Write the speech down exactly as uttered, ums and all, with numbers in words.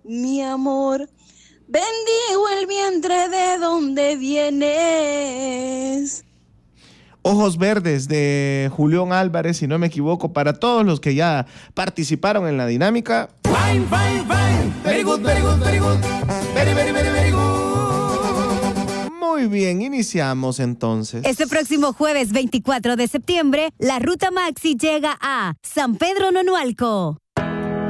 mi amor. Bendigo el vientre de donde vienes. Ojos Verdes de Julián Álvarez, si no me equivoco, para todos los que ya participaron en la dinámica. Fine, fine, fine. Very good, very good, very good. Very, very, very, very good. Muy bien, iniciamos entonces. Este próximo jueves veinticuatro de septiembre, la Ruta Maxi llega a San Pedro Nonualco.